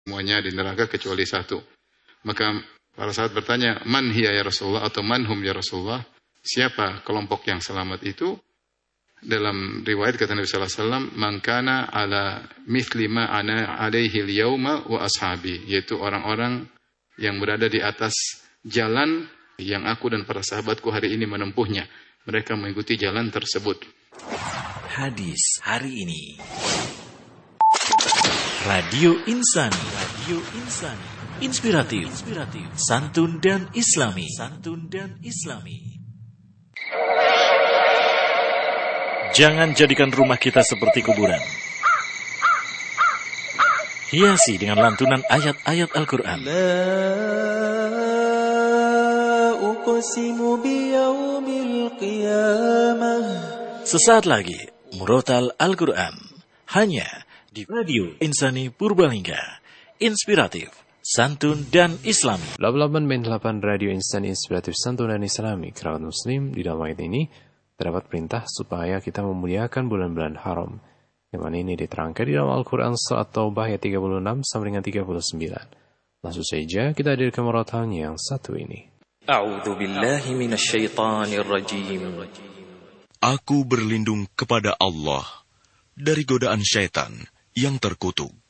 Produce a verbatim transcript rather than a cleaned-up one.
semuanya di neraka kecuali satu. Maka para sahabat bertanya, man hiya ya Rasulullah, atau man hum ya Rasulullah, siapa kelompok yang selamat itu? Dalam riwayat kata Nabi sallallahu alaihi wasallam, man kana ala mithli ma ana alaihi al-yauma wa ashabi, yaitu orang-orang yang berada di atas jalan yang aku dan para sahabatku hari ini menempuhnya. Mereka mengikuti jalan tersebut. Hadis hari ini. Radio Insani, Radio Insani, inspiratif, inspiratif, santun dan islami, santun dan islami. Jangan jadikan rumah kita seperti kuburan. Hiasi dengan lantunan ayat-ayat Al-Quran. Sesaat lagi, Murotal Al-Quran. Hanya di Radio Insani Purbalingga. Inspiratif, santun dan islami. delapan puluh delapan koma delapan Radio Insani Inspiratif, santun dan islami. Kerabat muslim, di dalam ayat ini terdapat perintah supaya kita memuliakan bulan-bulan haram. Yang mana ini diterangkan di dalam Al-Quran Surat Taubah ayat tiga puluh enam sampai dengan tiga puluh sembilan. Langsung saja kita hadirkan murotalnya yang satu ini. A'udzu billahi minasyaitonir rajim. Aku berlindung kepada Allah dari godaan syaitan yang terkutuk.